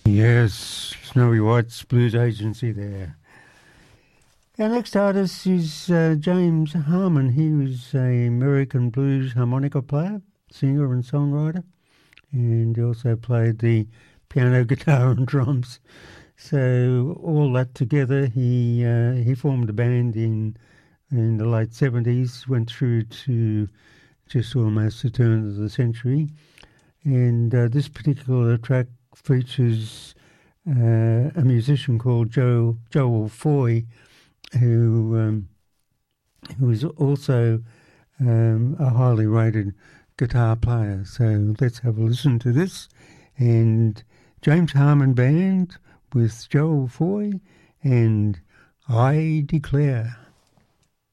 Yes, Snowy White's Blues Agency there. Our next artist is James Harmon. He was an American blues harmonica player, singer and songwriter, and he also played the piano, guitar and drums. So all that together, he formed a band in the late 70s, went through to just almost the turn of the century. And this particular track features a musician called Joel Foy, who was also a highly rated guitar player. So let's have a listen to this. And James Harmon Band with Joel Foy and I Declare.